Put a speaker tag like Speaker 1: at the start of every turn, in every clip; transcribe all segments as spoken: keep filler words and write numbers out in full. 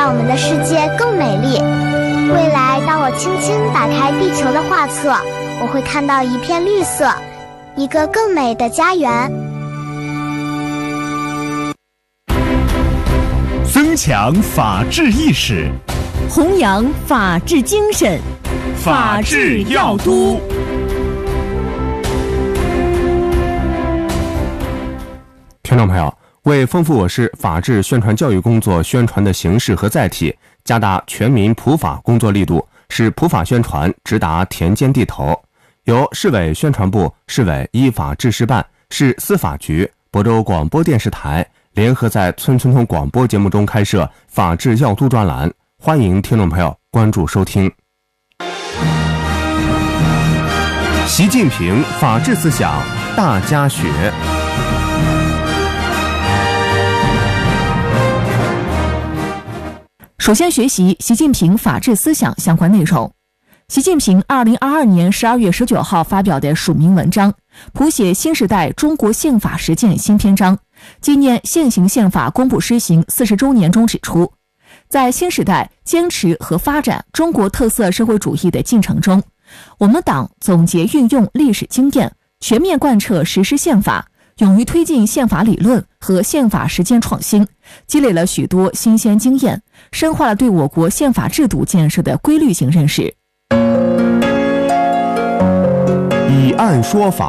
Speaker 1: 让我们的世界更美丽。未来，当我轻轻打开地球的画册，我会看到一片绿色，一个更美的家园。
Speaker 2: 增强法治意识，
Speaker 3: 弘扬法治精神，
Speaker 2: 法治要督。
Speaker 4: 听众朋友，为丰富我市法治宣传教育工作宣传的形式和载体，加大全民普法工作力度，使普法宣传直达田间地头，由市委宣传部、市委依法治事办、市司法局、亳州广播电视台联合在村村通广播节目中开设法治要督专栏，欢迎听众朋友关注收听。习近平法治思想大家学。
Speaker 3: 首先学习习近平法治思想相关内容。习近平二零二二年十二月十九号发表的署名文章，谱写新时代中国宪法实践新篇章，纪念现行宪法公布施行四十周年中指出，在新时代坚持和发展中国特色社会主义的进程中，我们党总结运用历史经验，全面贯彻实施宪法，勇于推进宪法理论和宪法实践创新，积累了许多新鲜经验，深化了对我国宪法制度建设的规律性认识。
Speaker 4: 以案说法。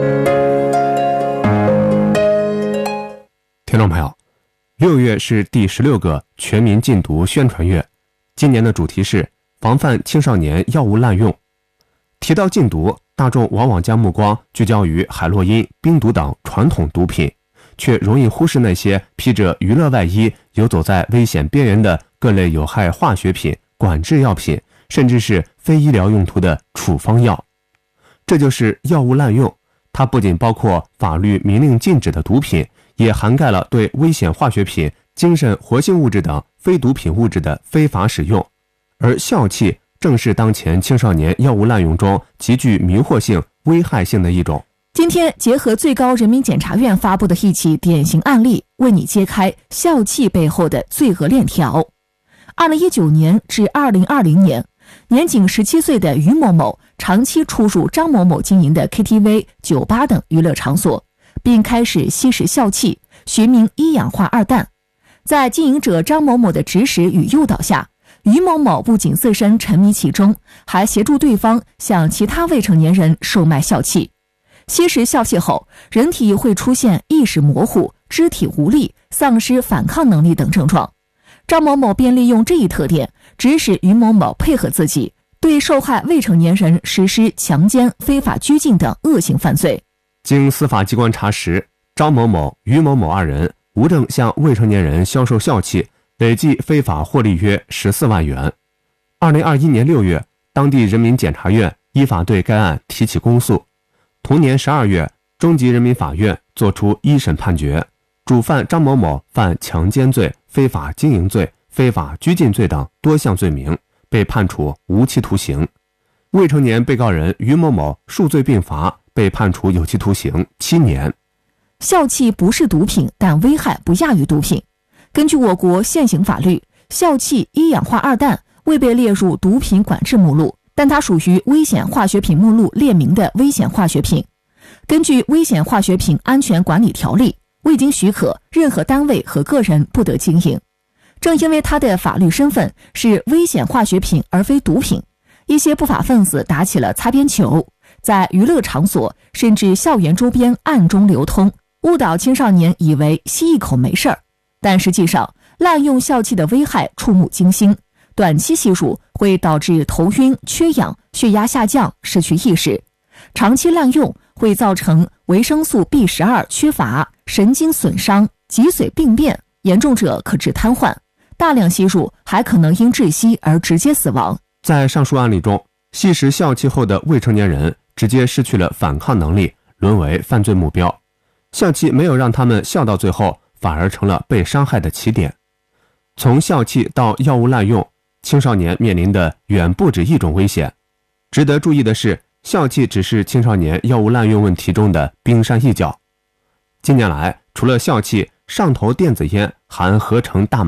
Speaker 4: 听众朋友，六月是第十六个全民禁毒宣传月，今年的主题是防范青少年药物滥用。提到禁毒，大众往往将目光聚焦于海洛因、冰毒等传统毒品，却容易忽视那些披着娱乐外衣游走在危险边缘的各类有害化学品、管制药品，甚至是非医疗用途的处方药。这就是药物滥用，它不仅包括法律明令禁止的毒品，也涵盖了对危险化学品、精神活性物质等非毒品物质的非法使用。而笑气正是当前青少年药物滥用中极具迷惑性、危害性的一种。
Speaker 3: 今天结合最高人民检察院发布的一起典型案例，为你揭开笑气背后的罪恶链条。二零一九年至二零二零年，年仅十七岁的于某某长期出入张某某经营的 K T V、酒吧等娱乐场所，并开始吸食笑气，学名一氧化二氮。在经营者张某某的指使与诱导下，于某某不仅自身沉迷其中，还协助对方向其他未成年人售卖笑气。吸食笑气后，人体会出现意识模糊、肢体无力、丧失反抗能力等症状。张某某便利用这一特点，指使于某某配合自己，对受害未成年人实施强奸、非法拘禁等恶性犯罪。
Speaker 4: 经司法机关查实，张某某、于某某二人无证向未成年人销售笑气，累计非法获利约十四万元。二零二一年六月，当地人民检察院依法对该案提起公诉。同年十二月，中级人民法院作出一审判决，主犯张某某犯强奸罪、非法经营罪、非法拘禁罪等多项罪名，被判处无期徒刑。未成年被告人于某某数罪并罚，被判处有期徒刑七年。
Speaker 3: 笑气不是毒品，但危害不亚于毒品。根据我国现行法律，笑气一氧化二氮未被列入毒品管制目录，但它属于危险化学品目录列明的危险化学品。根据《危险化学品安全管理条例》，未经许可，任何单位和个人不得经营。正因为它的法律身份是危险化学品而非毒品，一些不法分子打起了擦边球，在娱乐场所甚至校园周边暗中流通，误导青少年以为吸一口没事儿。但实际上，滥用笑气的危害触目惊心，短期吸入会导致头晕、缺氧、血压下降、失去意识；长期滥用会造成维生素 B 十二 缺乏、神经损伤、脊髓病变，严重者可致瘫痪；大量吸入还可能因窒息而直接死亡。
Speaker 4: 在上述案例中，吸食笑气后的未成年人直接失去了反抗能力，沦为犯罪目标。笑气没有让他们笑到最后，反而成了被伤害的起点。从笑气到药物滥用，青少年面临的远不止一种危险。值得注意的是，笑气只是青少年药物滥用问题中的冰山一角。近年来，除了笑气，上头电子烟含合成大麻